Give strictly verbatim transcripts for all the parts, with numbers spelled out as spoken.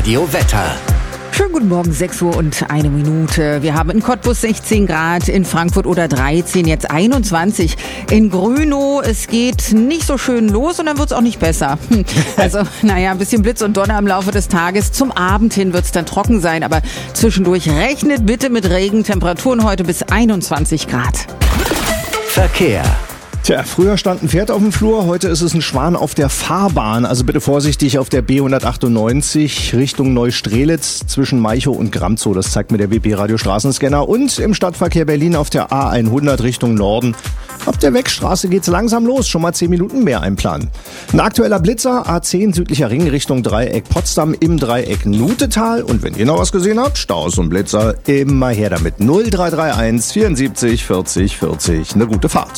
Radio Wetter. Schönen guten Morgen, sechs Uhr und eine Minute. Wir haben in Cottbus sechzehn Grad, in Frankfurt oder dreizehn, jetzt einundzwanzig. In Grünow, es geht nicht so schön los und dann wird es auch nicht besser. Also, naja, ein bisschen Blitz und Donner im Laufe des Tages. Zum Abend hin wird es dann trocken sein, aber zwischendurch rechnet bitte mit Regen. Temperaturen heute bis einundzwanzig Grad. Verkehr. Tja, früher stand ein Pferd auf dem Flur, heute ist es ein Schwan auf der Fahrbahn. Also bitte vorsichtig auf der B hundertachtundneunzig Richtung Neustrelitz zwischen Malchow und Gramzow. Das zeigt mir der W P-Radio Straßenscanner. Und im Stadtverkehr Berlin auf der A hundert Richtung Norden. Ab der Wegstraße geht's langsam los, schon mal zehn Minuten mehr einplanen. Ein aktueller Blitzer, A zehn südlicher Ring Richtung Dreieck Potsdam im Dreieck Nutetal. Und wenn ihr noch was gesehen habt, Staus und Blitzer, immer her damit. null drei drei eins vierundsiebzig vierzig vierzig. Eine gute Fahrt.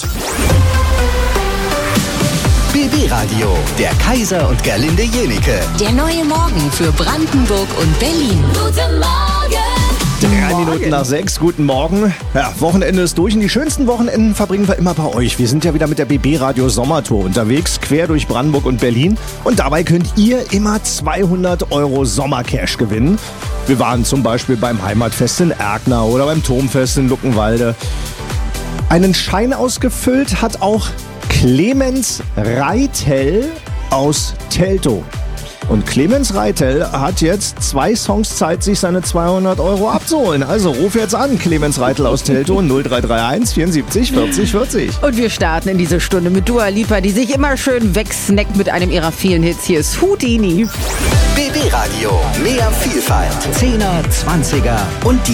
B B-Radio, der Kaiser und Gerlinde Jenike. Der neue Morgen für Brandenburg und Berlin. Guten Morgen! Drei Minuten nach sechs, guten Morgen. Ja, Wochenende ist durch und die schönsten Wochenenden verbringen wir immer bei euch. Wir sind ja wieder mit der B B-Radio Sommertour unterwegs, quer durch Brandenburg und Berlin. Und dabei könnt ihr immer zweihundert Euro Sommercash gewinnen. Wir waren zum Beispiel beim Heimatfest in Erkner oder beim Turmfest in Luckenwalde. Einen Schein ausgefüllt hat auch Clemens Reitel aus Teltow. Und Clemens Reitel hat jetzt zwei Songs Zeit, sich seine zweihundert Euro abzuholen. Also ruf jetzt an, Clemens Reitel aus Teltow, null drei drei eins vierundsiebzig vierzig vierzig. Und wir starten in diese Stunde mit Dua Lipa, die sich immer schön wegsnackt mit einem ihrer vielen Hits. Hier ist Houdini. B B-Radio, mehr Vielfalt. Zehner, Zwanziger und die